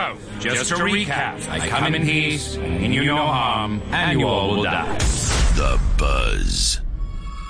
So, just to recap, I come in peace, and mean you no harm, and you all will die. The